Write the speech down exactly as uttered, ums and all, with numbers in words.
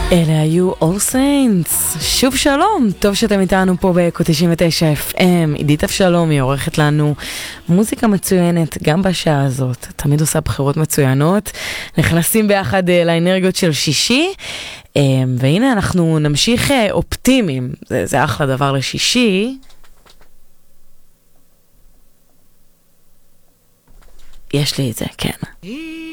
אלה היו All Saints. שוב שלום, טוב שאתם איתנו פה ב-תשעים ותשע אף אם. עידית אבשלום היא עורכת לנו מוזיקה מצוינת גם בשעה הזאת, תמיד עושה בחירות מצוינות. נכנסים ביחד לאנרגיות של שישי, והנה אנחנו נמשיך אופטימיים. זה, זה אחלה דבר לשישי. יש לי את זה, כן.